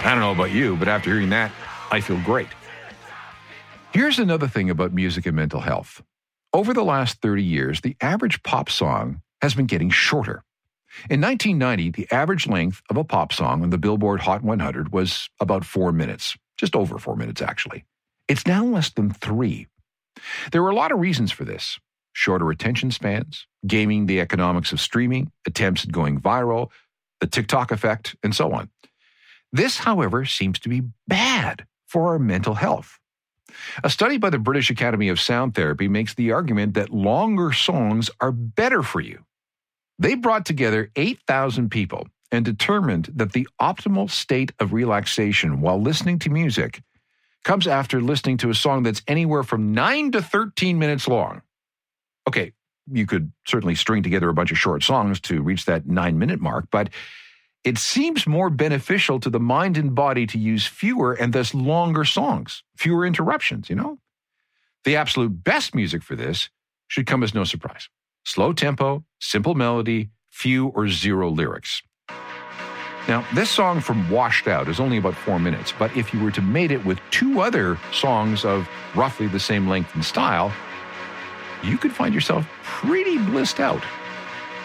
I don't know about you, but after hearing that, I feel great. Here's another thing about music and mental health. Over the last 30 years, the average pop song has been getting shorter. In 1990, the average length of a pop song on the Billboard Hot 100 was about 4 minutes, just over 4 minutes, actually. It's now less than 3. There are a lot of reasons for this. Shorter attention spans, gaming the economics of streaming, attempts at going viral, the TikTok effect, and so on. This, however, seems to be bad for our mental health. A study by the British Academy of Sound Therapy makes the argument that longer songs are better for you. They brought together 8,000 people and determined that the optimal state of relaxation while listening to music comes after listening to a song that's anywhere from 9 to 13 minutes long. Okay, you could certainly string together a bunch of short songs to reach that 9-minute mark, but it seems more beneficial to the mind and body to use fewer and thus longer songs, fewer interruptions, The absolute best music for this should come as no surprise. Slow tempo, simple melody, few or zero lyrics. Now, this song from Washed Out is only about 4 minutes, but if you were to mate it with 2 other songs of roughly the same length and style, you could find yourself pretty blissed out.